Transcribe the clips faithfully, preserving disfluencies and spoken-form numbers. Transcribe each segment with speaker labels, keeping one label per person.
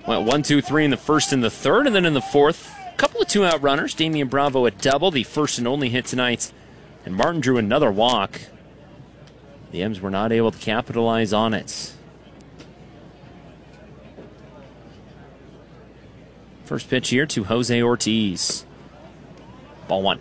Speaker 1: Went one, two, three in the first and the third, and then in the fourth, a couple of two-out runners. Damian Bravo a double, the first and only hit tonight, and Martin drew another walk. The M's were not able to capitalize on it. First pitch here to Jose Ortiz. Ball one.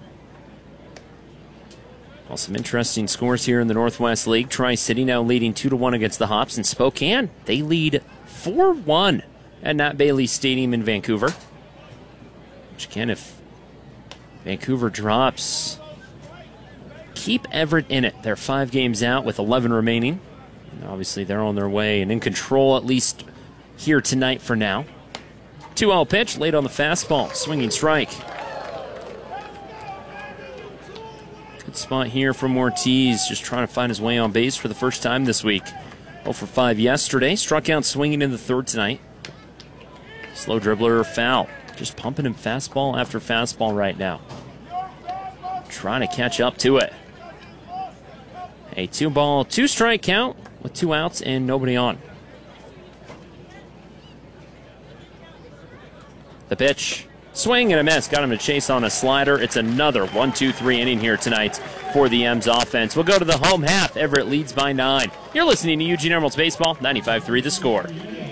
Speaker 1: Well, some interesting scores here in the Northwest League. Tri-City now leading two to one against the Hops, and Spokane, they lead four one at Nat Bailey Stadium in Vancouver. Which again, if Vancouver drops, keep Everett in it. They're five games out with eleven remaining. And obviously, they're on their way and in control, at least here tonight for now. two oh pitch, late on the fastball. Swinging strike. Good spot here from Ortiz, just trying to find his way on base for the first time this week. oh for five yesterday. Struck out swinging in the third tonight. Slow dribbler, foul. Just pumping him fastball after fastball right now. Trying to catch up to it. A two ball, two strike count with two outs and nobody on. The pitch, swing and a miss. Got him to chase on a slider. It's another one two three inning here tonight for the M's offense. We'll go to the home half. Everett leads by nine. You're listening to Eugene Emeralds Baseball, ninety-five three The Score.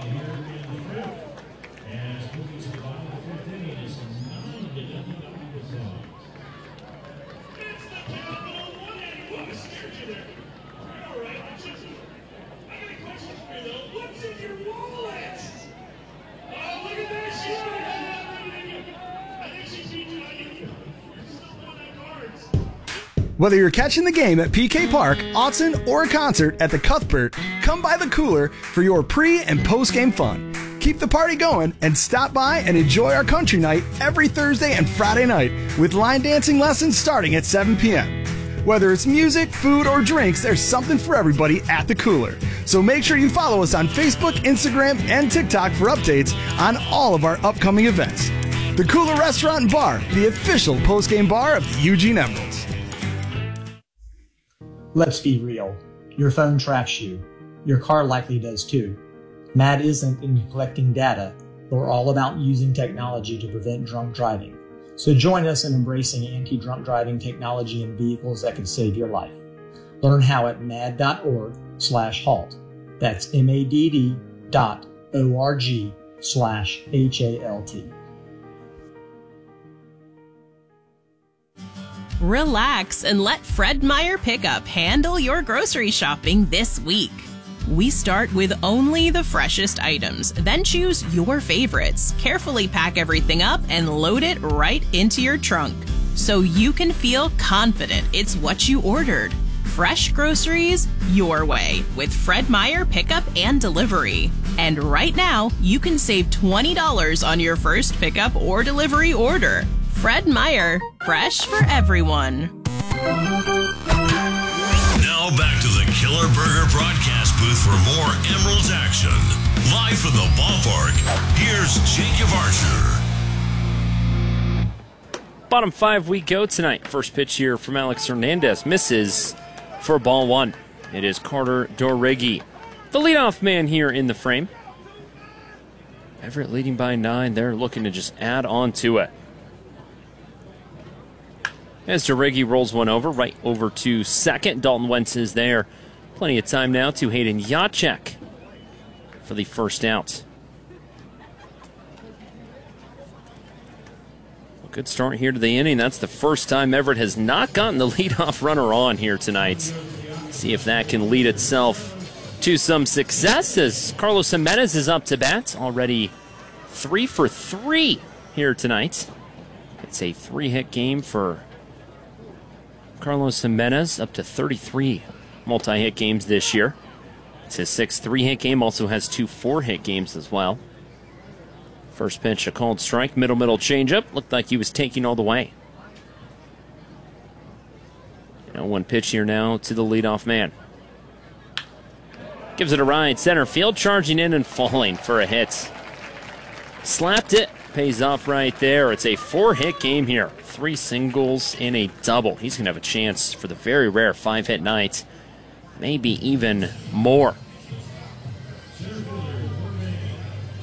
Speaker 2: Whether you're catching the game at P K Park, Autzen, or a concert at the Cuthbert, come by the Cooler for your pre- and post-game fun. Keep the party going and stop by and enjoy our country night every Thursday and Friday night with line dancing lessons starting at seven p.m. Whether it's music, food, or drinks, there's something for everybody at the Cooler. So make sure you follow us on Facebook, Instagram, and TikTok for updates on all of our upcoming events. The Cooler Restaurant and Bar, the official post-game bar of the Eugene Emeralds.
Speaker 3: Let's be real. Your phone tracks you. Your car likely does too. Mad isn't in collecting data, but we're all about using technology to prevent drunk driving. So join us in embracing anti-drunk driving technology in vehicles that could save your life. Learn how at mad.org slash halt. That's M-A-D-D dot O-R-G slash H-A-L-T.
Speaker 4: Relax and let Fred Meyer Pickup handle your grocery shopping this week. We start with only the freshest items, then choose your favorites, carefully pack everything up, and load it right into your trunk so you can feel confident it's what you ordered. Fresh groceries your way with Fred Meyer Pickup and Delivery. And right now, you can save twenty dollars on your first pickup or delivery order. Fred Meyer, fresh for everyone.
Speaker 5: Now back to the Killer Burger broadcast booth for more Emeralds action. Live from the ballpark, here's Jacob Archer.
Speaker 1: Bottom five we go tonight. First pitch here from Alex Hernandez. Misses for ball one. It is Carter Dorigi, the leadoff man here in the frame. Everett leading by nine. They're looking to just add on to it. As Dorigi rolls one over, right over to second. Dalton Wentz is there. Plenty of time now to Hayden Jacek for the first out. Well, good start here to the inning. That's the first time Everett has not gotten the leadoff runner on here tonight. See if that can lead itself to some success as Carlos Jimenez is up to bat. Already three for three here tonight. It's a three-hit game for Carlos Jimenez, up to thirty-three multi-hit games this year. It's his sixth three-hit game, also has two four-hit games as well. First pitch, a called strike, middle-middle changeup. Looked like he was taking all the way. Now one pitch here now to the leadoff man. Gives it a ride, center field, charging in and falling for a hit. Slapped it, pays off right there. It's a four-hit game here. Three singles and a double. He's going to have a chance for the very rare five-hit night. Maybe even more.